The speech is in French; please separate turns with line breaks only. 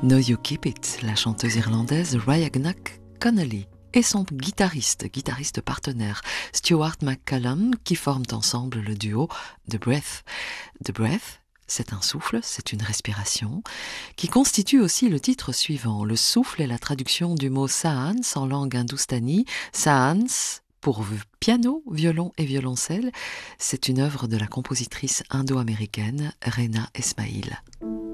No You Keep It, la chanteuse irlandaise Rhiannon Connolly et son guitariste partenaire Stuart McCallum qui forment ensemble le duo The Breath. The Breath, c'est un souffle, c'est une respiration, qui constitue aussi le titre suivant. Le souffle est la traduction du mot sahans en langue hindoustanie. Sahans, pour piano, violon et violoncelle, c'est une œuvre de la compositrice indo-américaine Rena Esmail.